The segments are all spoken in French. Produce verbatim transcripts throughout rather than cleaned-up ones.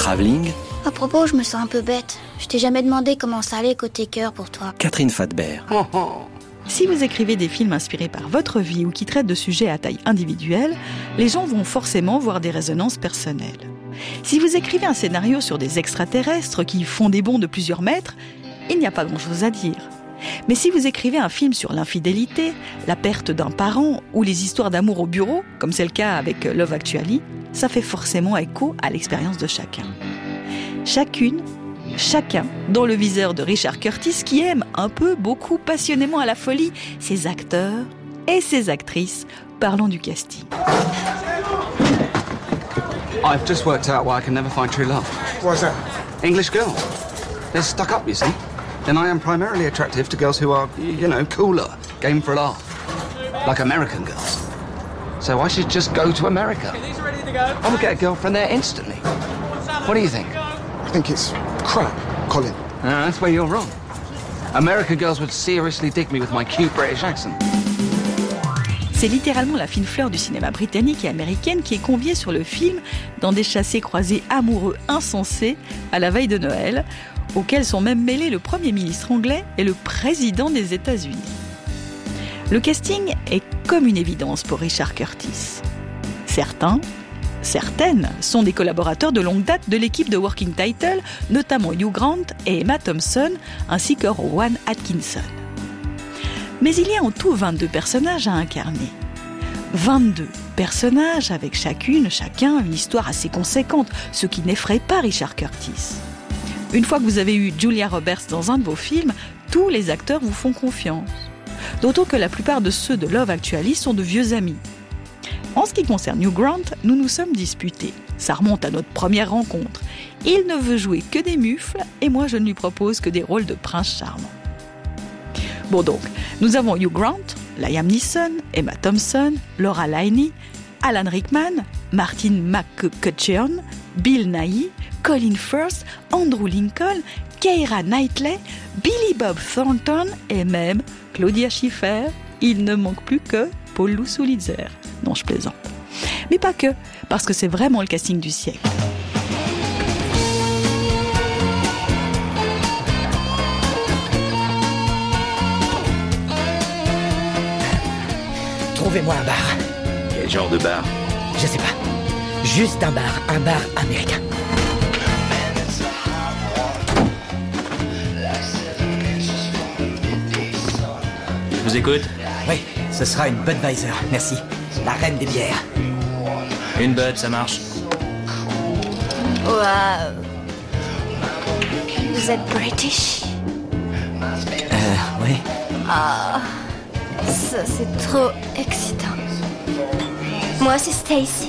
travelling. À propos, je me sens un peu bête. Je t'ai jamais demandé comment ça allait côté cœur pour toi. Catherine Fathbert. Oh, oh. Si vous écrivez des films inspirés par votre vie ou qui traitent de sujets à taille individuelle, les gens vont forcément voir des résonances personnelles. Si vous écrivez un scénario sur des extraterrestres qui font des bonds de plusieurs mètres, il n'y a pas grand-chose à dire. Mais si vous écrivez un film sur l'infidélité, la perte d'un parent ou les histoires d'amour au bureau, comme c'est le cas avec Love Actually, ça fait forcément écho à l'expérience de chacun. Chacune, chacun dans le viseur de Richard Curtis qui aime un peu, beaucoup, passionnément à la folie ses acteurs et ses actrices. Parlons du casting. I've just worked out why I can never find true love. Why's that? English girls. They're stuck up, you see. And I am primarily attractive to girls who are, you know, cooler, game for a laugh. Like American girls. So I should just go to America. These are ready to go. I will get a girlfriend there instantly. What do you think? I think it's crap, Colin. Uh, that's where you're wrong. American girls would seriously dig me with my cute British accent. C'est littéralement la fine fleur du cinéma britannique et américaine qui est conviée sur le film dans des chassés-croisés amoureux insensés à la veille de Noël, auxquels sont même mêlés le Premier ministre anglais et le président des États-Unis. Le casting est comme une évidence pour Richard Curtis. Certains, certaines sont des collaborateurs de longue date de l'équipe de Working Title, notamment Hugh Grant et Emma Thompson, ainsi que Rowan Atkinson. Mais il y a en tout vingt-deux personnages à incarner. vingt-deux personnages avec chacune, chacun, une histoire assez conséquente, ce qui n'effraie pas Richard Curtis. Une fois que vous avez eu Julia Roberts dans un de vos films, tous les acteurs vous font confiance. D'autant que la plupart de ceux de Love Actually sont de vieux amis. En ce qui concerne Hugh Grant, nous nous sommes disputés. Ça remonte à notre première rencontre. Il ne veut jouer que des mufles et moi je ne lui propose que des rôles de prince charmant. Bon donc, nous avons Hugh Grant, Liam Neeson, Emma Thompson, Laura Linney, Alan Rickman, Martin McCutcheon, Bill Nighy, Colin Firth, Andrew Lincoln, Keira Knightley, Billy Bob Thornton et même Claudia Schiffer. Il ne manque plus que Paul Lousulitzer. Non, je plaisante. Mais pas que, parce que c'est vraiment le casting du siècle. Trouvez-moi un bar. Quel genre de bar? Je sais pas. Juste un bar, un bar américain. Je vous écoute. Oui, ce sera une Budweiser, merci. La reine des bières. Une Bud, ça marche. Waouh. Vous êtes British? Euh, oui. Ah, ça c'est trop excitant. Moi c'est Stacy.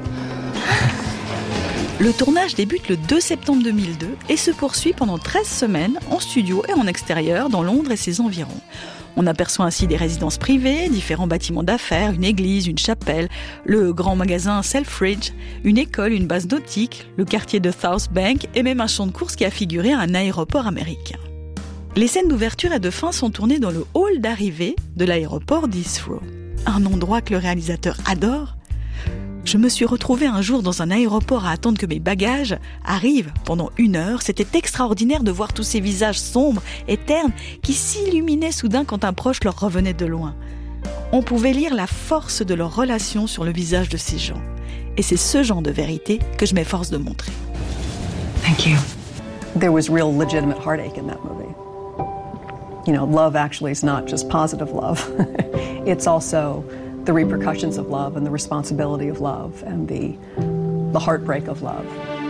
Le tournage débute le deux septembre deux mille deux et se poursuit pendant treize semaines en studio et en extérieur dans Londres et ses environs. On aperçoit ainsi des résidences privées, différents bâtiments d'affaires, une église, une chapelle, le grand magasin Selfridge, une école, une base nautique, le quartier de South Bank et même un champ de course qui a figuré à un aéroport américain. Les scènes d'ouverture et de fin sont tournées dans le hall d'arrivée de l'aéroport d'Heathrow. Un endroit que le réalisateur adore. Je me suis retrouvée un jour dans un aéroport à attendre que mes bagages arrivent pendant une heure. C'était extraordinaire de voir tous ces visages sombres et ternes qui s'illuminaient soudain quand un proche leur revenait de loin. On pouvait lire la force de leur relation sur le visage de ces gens. Et c'est ce genre de vérité que je m'efforce de montrer. Thank you. There was real legitimate heartache in that movie. You know, love actually is not just positive love. It's also the repercussions of love and the responsibility of love and the, the heartbreak of love.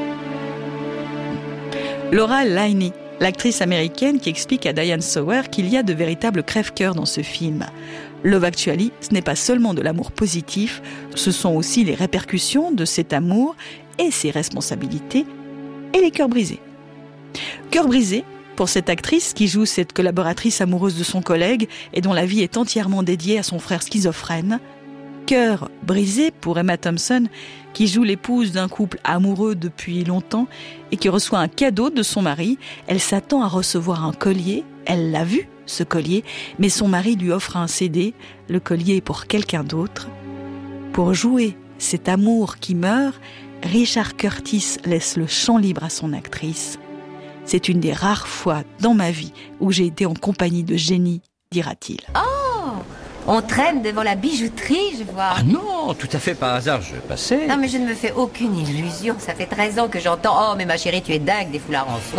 Laura Linney, l'actrice américaine qui explique à Diane Sawyer qu'il y a de véritables crève-cœurs dans ce film. Love Actually, ce n'est pas seulement de l'amour positif, ce sont aussi les répercussions de cet amour et ses responsabilités et les cœurs brisés. Cœurs brisés pour cette actrice qui joue cette collaboratrice amoureuse de son collègue et dont la vie est entièrement dédiée à son frère schizophrène. Cœur brisé pour Emma Thompson qui joue l'épouse d'un couple amoureux depuis longtemps et qui reçoit un cadeau de son mari. Elle s'attend à recevoir un collier, elle l'a vu ce collier, mais son mari lui offre un C D, le collier est pour quelqu'un d'autre. Pour jouer cet amour qui meurt, Richard Curtis laisse le champ libre à son actrice. C'est une des rares fois dans ma vie où j'ai été en compagnie de génie, dira-t-il. Oh, on traîne devant la bijouterie, je vois. Ah non, tout à fait par hasard, je passais. Non, mais je ne me fais aucune illusion. Ça fait treize ans que j'entends « Oh, mais ma chérie, tu es dingue, des foulards en soie ».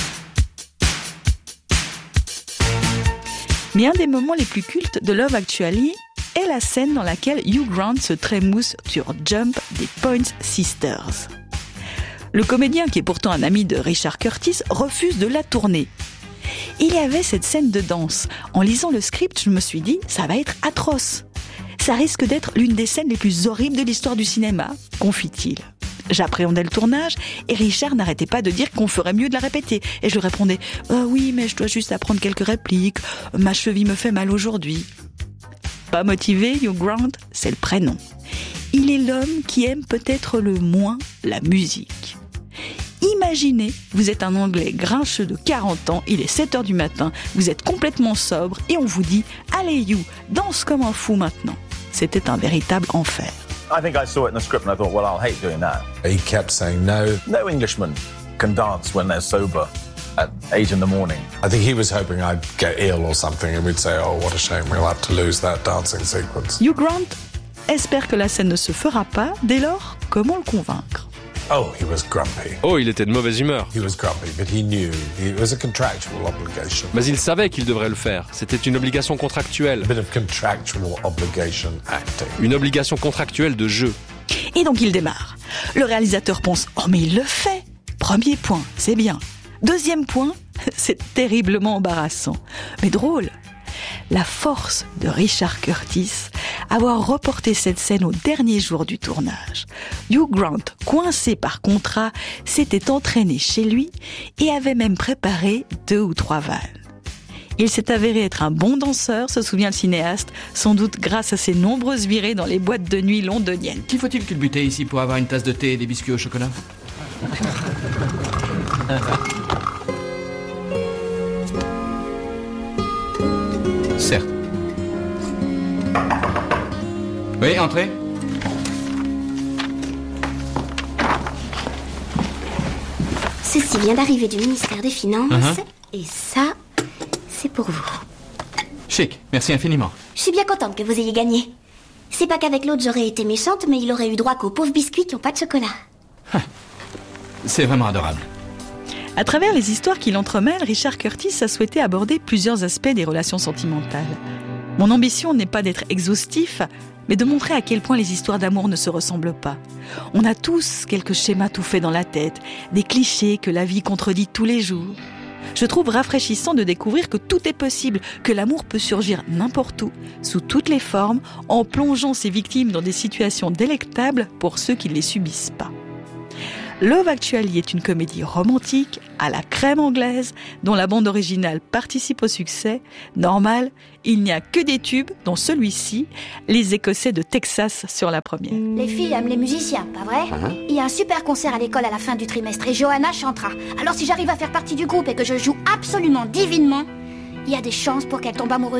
Mais un des moments les plus cultes de Love Actually est la scène dans laquelle Hugh Grant se trémousse sur Jump des Pointer Sisters. Le comédien, qui est pourtant un ami de Richard Curtis, refuse de la tourner. Il y avait cette scène de danse. En lisant le script, je me suis dit, ça va être atroce. Ça risque d'être l'une des scènes les plus horribles de l'histoire du cinéma, confie-t-il. J'appréhendais le tournage et Richard n'arrêtait pas de dire qu'on ferait mieux de la répéter. Et je répondais oh « Oui, mais je dois juste apprendre quelques répliques. Ma cheville me fait mal aujourd'hui. » Pas motivé, Hugh Grant, c'est le prénom. Il est l'homme qui aime peut-être le moins la musique. Imaginez, vous êtes un Anglais grincheux de quarante ans, il est sept heures du matin, vous êtes complètement sobre et on vous dit « Allez Hugh, danse comme un fou maintenant ». C'était un véritable enfer. I think I saw it in the script and I thought, well, I'll hate doing that. He kept saying no. No Englishman can dance when they're sober at eight in the morning. I think he was hoping I'd get ill or something and we'd say, oh, what a shame, we'll have to lose that dancing sequence. Hugh Grant espère que la scène ne se fera pas. Dès lors, comment le convaincre ? Oh, he was grumpy. Oh, il était de mauvaise humeur. He was grumpy, but he knew it was a contractual obligation. Mais il savait qu'il devrait le faire. C'était une obligation contractuelle. A bit of contractual obligation acting. Une obligation contractuelle de jeu. Et donc il démarre. Le réalisateur pense « Oh mais il le fait !» Premier point, c'est bien. Deuxième point, c'est terriblement embarrassant. Mais drôle. La force de Richard Curtis, avoir reporté cette scène au dernier jour du tournage. Hugh Grant, coincé par contrat, s'était entraîné chez lui et avait même préparé deux ou trois vannes. Il s'est avéré être un bon danseur, se souvient le cinéaste, sans doute grâce à ses nombreuses virées dans les boîtes de nuit londoniennes. Qu'il faut-il culbuter ici pour avoir une tasse de thé et des biscuits au chocolat ? Certes. Oui, entrez. Ceci vient d'arriver du ministère des Finances. Uh-huh. Et ça, c'est pour vous. Chic, merci infiniment. Je suis bien contente que vous ayez gagné. C'est pas qu'avec l'autre j'aurais été méchante, mais il aurait eu droit qu'aux pauvres biscuits qui n'ont pas de chocolat. C'est vraiment adorable. À travers les histoires qu'il entremêle, Richard Curtis a souhaité aborder plusieurs aspects des relations sentimentales. Mon ambition n'est pas d'être exhaustif, mais de montrer à quel point les histoires d'amour ne se ressemblent pas. On a tous quelques schémas tout faits dans la tête, des clichés que la vie contredit tous les jours. Je trouve rafraîchissant de découvrir que tout est possible, que l'amour peut surgir n'importe où, sous toutes les formes, en plongeant ses victimes dans des situations délectables pour ceux qui ne les subissent pas. Love Actually est une comédie romantique à la crème anglaise dont la bande originale participe au succès. Normal, il n'y a que des tubes, dont celui-ci, les Écossais de Texas sur la première. Les filles aiment les musiciens, pas vrai ? uh-huh. Il y a un super concert à l'école à la fin du trimestre et Johanna chantera. Alors si j'arrive à faire partie du groupe et que je joue absolument divinement, il y a des chances pour qu'elle tombe amoureuse